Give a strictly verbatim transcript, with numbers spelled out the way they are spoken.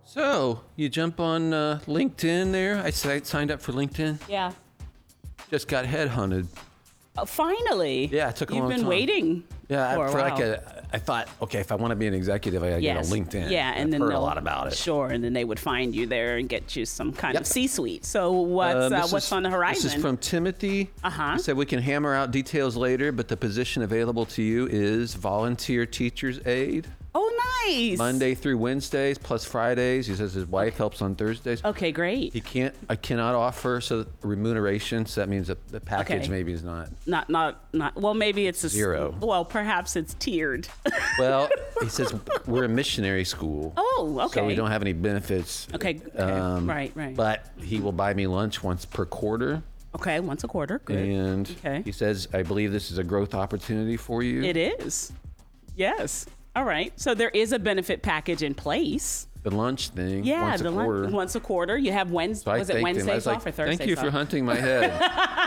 So you jump on uh, LinkedIn there. I si- signed up for LinkedIn. Yeah. Just got headhunted. Oh, finally. Yeah, it took a You've long been time. waiting. Yeah, for I, a for like while. a, I thought, okay, if I want to be an executive, I got to Yes. get on LinkedIn. Yeah, and I've then heard a they'll- lot about it. Sure, and then they would find you there and get you some kind Yep. of C-suite. So what's Um, uh, this what's is- on the horizon? This is from Timothy. Uh-huh. He said we can hammer out details later, but the position available to you is volunteer teacher's aide, Oh, nice. Monday through Wednesdays plus Fridays. He says his wife helps on Thursdays. Okay, great. He can't. I cannot offer so remuneration. So that means that the package Okay. maybe is not. Not, not, not. Well, maybe it's a Zero. Well, perhaps it's tiered. Well, he says we're a missionary school. Oh, okay. So we don't have any benefits. Okay. okay. Um, right. Right. But he will buy me lunch once per quarter. okay. Once a quarter. Good. And Okay. he says, I believe this is a growth opportunity for you. It is. Yes. All right. So there is a benefit package in place. The lunch thing. Yeah, once the a lun- quarter. once a quarter. You have Wednesday. So I was it thanked him. I Wednesdays was like, off or Thursdays thank you for off? hunting my head.